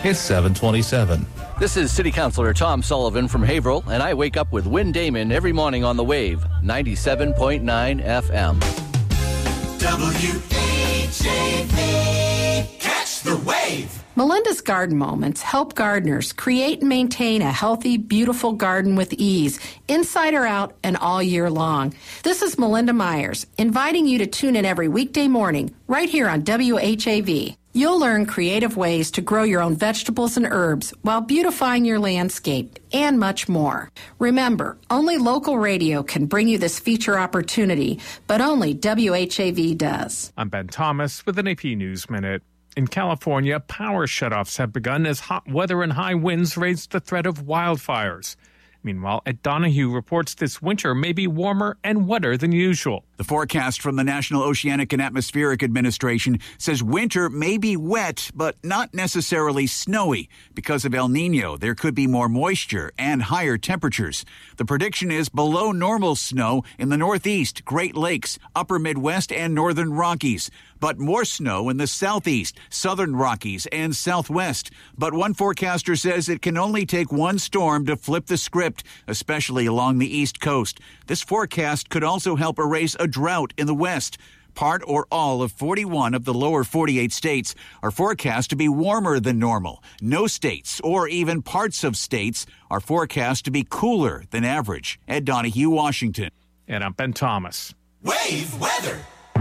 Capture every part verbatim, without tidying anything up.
It's seven twenty-seven. This is City Councilor Tom Sullivan from Haverhill, and I wake up with Win Damon every morning on the Wave, ninety-seven point nine F M. W H A V. Catch the Wave. Melinda's Garden Moments help gardeners create and maintain a healthy, beautiful garden with ease, inside or out and all year long. This is Melinda Myers, inviting you to tune in every weekday morning, right here on W H A V. You'll learn creative ways to grow your own vegetables and herbs while beautifying your landscape, and much more. Remember, only local radio can bring you this feature opportunity, but only W H A V does. I'm Ben Thomas with an A P News Minute. In California, power shutoffs have begun as hot weather and high winds raise the threat of wildfires. Meanwhile, Ed Donahue reports this winter may be warmer and wetter than usual. The forecast from the National Oceanic and Atmospheric Administration says winter may be wet, but not necessarily snowy. Because of El Nino, there could be more moisture and higher temperatures. The prediction is below normal snow in the Northeast, Great Lakes, Upper Midwest, and Northern Rockies, but more snow in the Southeast, Southern Rockies, and Southwest. But one forecaster says it can only take one storm to flip the script, especially along the East Coast. This forecast could also help erase a drought in the West. Part or all of forty-one of the lower forty-eight states are forecast to be warmer than normal. No states, or even parts of states, are forecast to be cooler than average. Ed Donahue, Washington. And I'm Ben Thomas. Wave weather.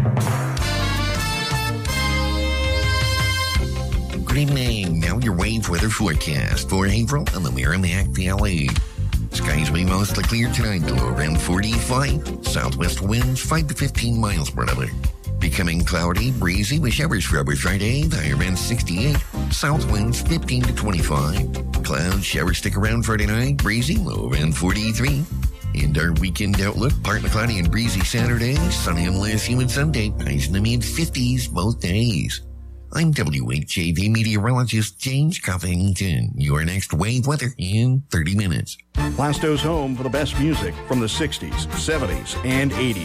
Good evening. Now your wave weather forecast for April and the Merrimack Valley. Skies will be mostly clear tonight, low around forty-five. Southwest winds five to fifteen miles per hour. Becoming cloudy, breezy with showers for over Friday, the high around sixty-eight. South winds fifteen to twenty-five. Clouds, showers stick around Friday night, breezy, low around forty-three. And our weekend outlook, partly cloudy and breezy Saturday, sunny and less humid Sunday, highs in the mid-fifties both days. I'm W H A V meteorologist James Covington. Your next wave weather in thirty minutes. Plasto's home for the best music from the sixties, seventies, and eighties.